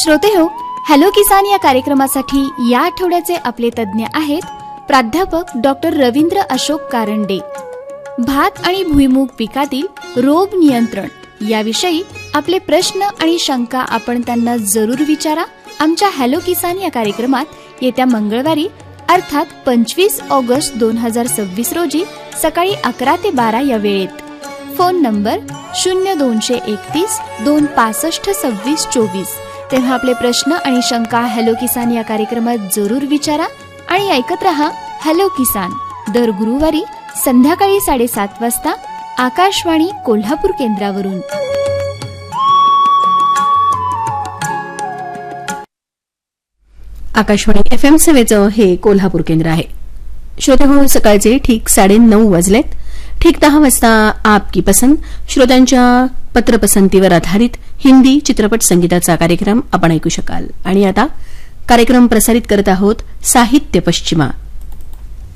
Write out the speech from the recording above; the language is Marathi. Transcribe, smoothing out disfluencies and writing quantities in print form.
श्रोतेहो, हॅलो किसान या कार्यक्रमासाठी या आठवड्याचे आपले तज्ज्ञ आहेत प्राध्यापक डॉक्टर रवींद्र अशोक कारंडे. भात आणि भुईमूग पिकातील रोग नियंत्रण याविषयी आपले प्रश्न आणि शंका आपण त्यांना जरूर विचारा. आमच्या हॅलो किसान या कार्यक्रमात येत्या मंगळवारी अर्थात 25 ऑगस्ट 2026 रोजी सकाळी 11 ते 12 या वेळेत. Phone number 0231 265 2624. तेव्हा आपले प्रश्न आणि शंका हॅलो किसान या कार्यक्रमात जरूर विचारा आणि ऐकत रहा हॅलो किसान दर गुरुवारी संध्याकाळी 7:30 वाजता आकाशवाणी कोल्हापूर केंद्रावरून. आकाशवाणी FM सेवेचं हे कोल्हापूर केंद्र आहे. श्रोतेहो, सकाळचे ठीक 9:30 वाजलेत. ठीक 10 वाजता आपकी पसंत श्रोत्यांच्या पत्रपसंतीवर आधारित हिंदी चित्रपट संगीताचा कार्यक्रम आपण ऐकू शकाल. आणि आता कार्यक्रम प्रसारित करत आहोत साहित्य पश्चिमा.